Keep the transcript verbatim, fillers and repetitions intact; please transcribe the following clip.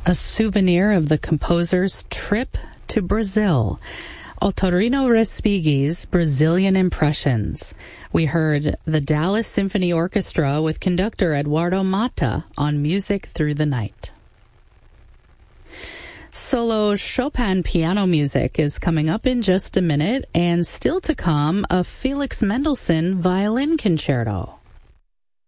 a souvenir of the composer's trip to Brazil. Otorino Respighi's Brazilian Impressions. We heard the Dallas Symphony Orchestra with conductor Eduardo Mata on Music Through the Night. Solo Chopin piano music is coming up in just a minute, and still to come, a Felix Mendelssohn violin concerto.